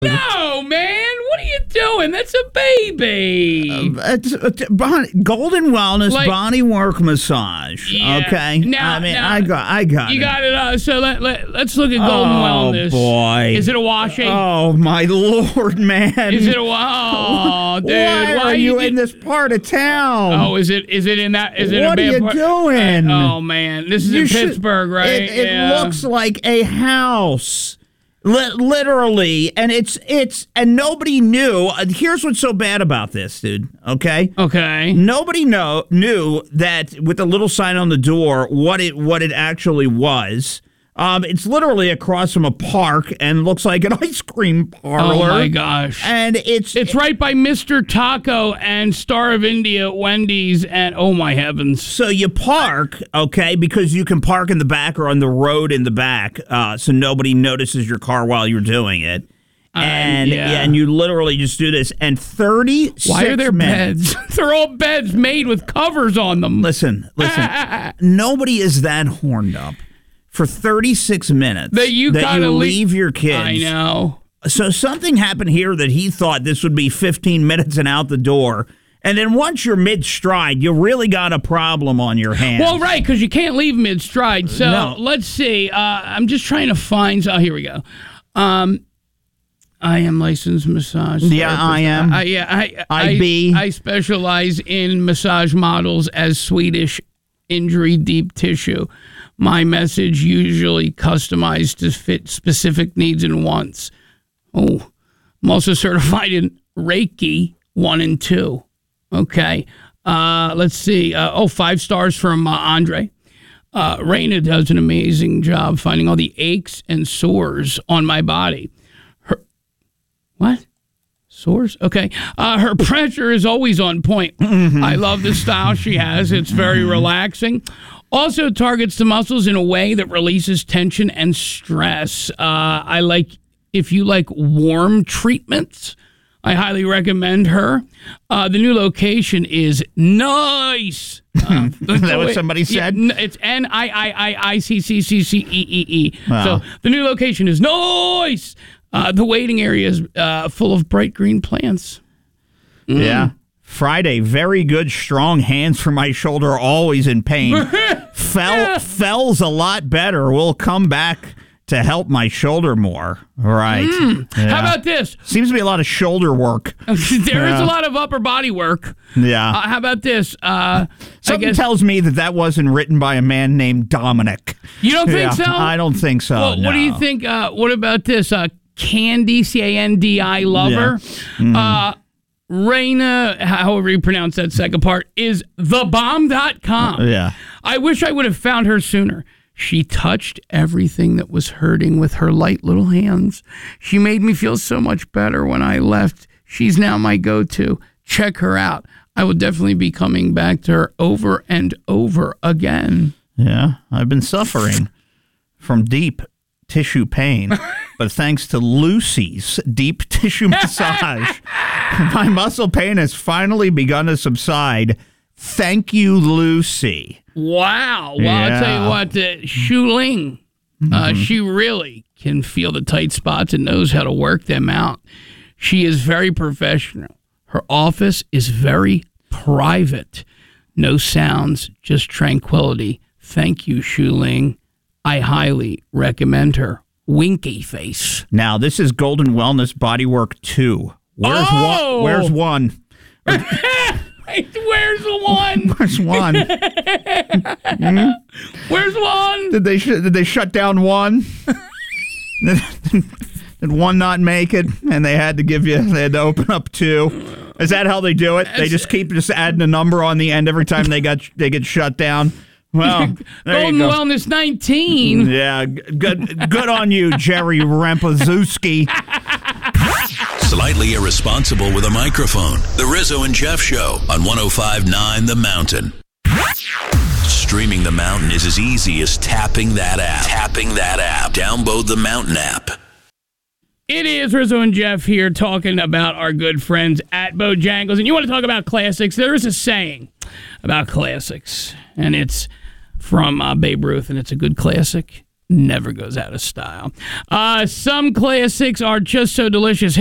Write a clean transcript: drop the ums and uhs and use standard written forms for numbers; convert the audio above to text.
No, man. What are you doing? That's a baby. Golden Wellness Body Work Massage. Yeah. Okay. Now, I got it. You got it. So let's look at Golden Wellness. Oh boy. Is it a washing? Oh my Lord, man. Is it a oh, dude? Why are you in this part of town? Oh, is it in that? Is it what a bad are you part? doing? Oh man, this is in Pittsburgh, right? It looks like a house. Literally, and and nobody knew. Here's what's so bad about this, dude. Okay. Nobody knew that with the little sign on the door what it actually was. It's literally across from a park and looks like an ice cream parlor. Oh my gosh! And it's right by Mr. Taco and Star of India, Wendy's, and oh my heavens! So you park, okay, because you can park in the back or on the road in the back, so nobody notices your car while you're doing it. And you literally just do this. And 36 Why are there minutes, beds? They're all beds made with covers on them. Listen. Nobody is that horned up for 36 minutes that you leave your kids. I know. So something happened here that he thought this would be 15 minutes and out the door. And then once you're mid-stride, you really got a problem on your hands. Well, right, because you can't leave mid-stride. So let's see. I'm just trying to find. Oh, here we go. I am licensed massage therapist. Yeah, I am. I specialize in massage models as Swedish injury deep tissue. My message usually customized to fit specific needs and wants. Oh, I'm also certified in Reiki 1 and 2. Okay. Let's see. 5 stars from Andre. Raina does an amazing job finding all the aches and sores on my body. What? Sores? Okay. Her pressure is always on point. I love the style she has. It's very relaxing. Also targets the muscles in a way that releases tension and stress. If you like warm treatments, I highly recommend her. The new location is nice. Is that what somebody said? Yeah, it's NIIICCCCEEE. Wow. So the new location is nice. The waiting area is full of bright green plants. Yeah. Friday, very good, strong hands for my shoulder, always in pain. Fell's a lot better. We'll come back to help my shoulder more. Right. Yeah. How about this? Seems to be a lot of shoulder work. There is a lot of upper body work. Yeah. How about this? Something tells me that wasn't written by a man named Dominic. You don't think so? I don't think so. Well, no. What do you think? What about this? Candy, Candi lover. Yeah. Raina, however you pronounce that second part, is thebomb.com. Yeah. I wish I would have found her sooner. She touched everything that was hurting with her light little hands. She made me feel so much better when I left. She's now my go-to. Check her out. I will definitely be coming back to her over and over again. Yeah, I've been suffering from deep tissue pain, but thanks to Lucy's deep tissue massage, my muscle pain has finally begun to subside. Thank you, Lucy. Wow. Well, Yeah. I'll tell you what, Shu Ling, she really can feel the tight spots and knows how to work them out. She is very professional. Her office is very private. No sounds, just tranquility. Thank you, Shu Ling. I highly recommend her. Winky face. Now, this is Golden Wellness Bodywork 2. Where's one? Where's one? Wait, where's the one? Where's one? Where's one? Did they shut down one? Did one not make it, and they had to open up 2? Is that how they do it? They just keep adding a number on the end every time they get shut down. Well, Golden Wellness 19. Yeah, good on you, Jerry Rampazewski. Slightly irresponsible with a microphone. The Rizzo and Jeff Show on 105.9 The Mountain. Streaming The Mountain is as easy as tapping that app. Download the Mountain app. It is Rizzo and Jeff here talking about our good friends at Bojangles. And you want to talk about classics? There is a saying about classics, and it's from Babe Ruth, and it's a good classic. never goes out of style. Some classics are just so delicious.